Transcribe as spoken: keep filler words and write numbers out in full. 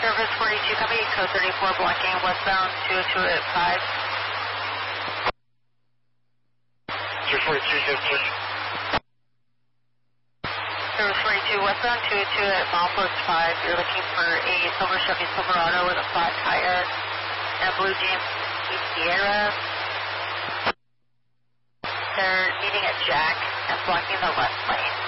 Service forty-two, copy, code thirty-four, blocking westbound two oh two at five. Service forty-two, fifteen. Service forty-two, westbound two oh two at milepost five. You're looking for a silver Chevy Silverado with a flat tire and a blue G M C Sierra. They're meeting at Jack and blocking the left lane.